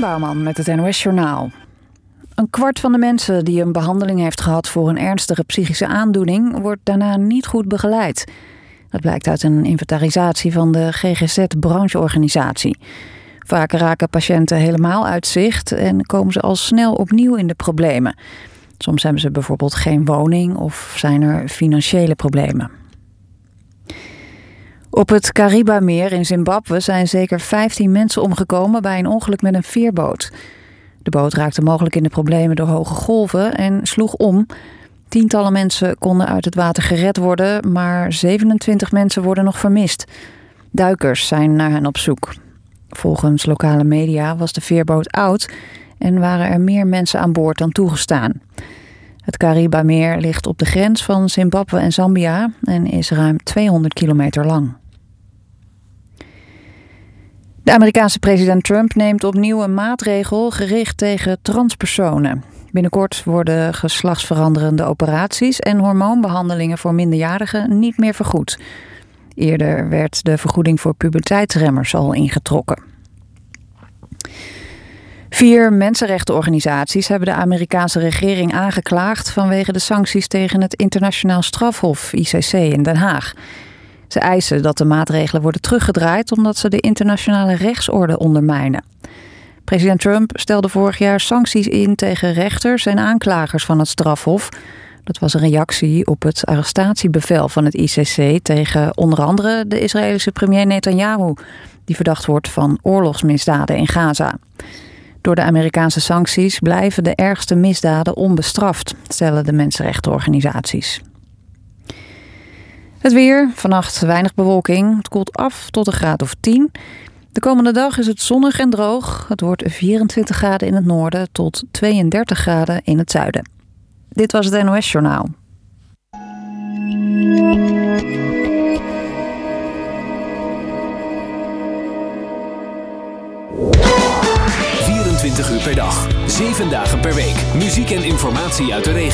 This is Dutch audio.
Bouwman met het NOS Journaal. 1/4 van de mensen die een behandeling heeft gehad voor een ernstige psychische aandoening wordt daarna niet goed begeleid. Dat blijkt uit een inventarisatie van de GGZ-brancheorganisatie. Vaak raken patiënten helemaal uit zicht en komen ze al snel opnieuw in de problemen. Soms hebben ze bijvoorbeeld geen woning of zijn er financiële problemen. Op het Karibameer in Zimbabwe zijn zeker 15 mensen omgekomen bij een ongeluk met een veerboot. De boot raakte mogelijk in de problemen door hoge golven en sloeg om. Tientallen mensen konden uit het water gered worden, maar 27 mensen worden nog vermist. Duikers zijn naar hen op zoek. Volgens lokale media was de veerboot oud en waren er meer mensen aan boord dan toegestaan. Het Karibameer ligt op de grens van Zimbabwe en Zambia en is ruim 200 kilometer lang. De Amerikaanse president Trump neemt opnieuw een maatregel gericht tegen transpersonen. Binnenkort worden geslachtsveranderende operaties en hormoonbehandelingen voor minderjarigen niet meer vergoed. Eerder werd de vergoeding voor puberteitsremmers al ingetrokken. 4 mensenrechtenorganisaties hebben de Amerikaanse regering aangeklaagd vanwege de sancties tegen het Internationaal Strafhof, ICC, in Den Haag. Ze eisen dat de maatregelen worden teruggedraaid omdat ze de internationale rechtsorde ondermijnen. President Trump stelde vorig jaar sancties in tegen rechters en aanklagers van het strafhof. Dat was een reactie op het arrestatiebevel van het ICC tegen onder andere de Israëlische premier Netanyahu, die verdacht wordt van oorlogsmisdaden in Gaza. Door de Amerikaanse sancties blijven de ergste misdaden onbestraft, stellen de mensenrechtenorganisaties. Het weer, vannacht weinig bewolking. Het koelt af tot een graad of 10. De komende dag is het zonnig en droog. Het wordt 24 graden in het noorden tot 32 graden in het zuiden. Dit was het NOS Journaal. ...24 uur per dag, 7 dagen per week. Muziek en informatie uit de regio.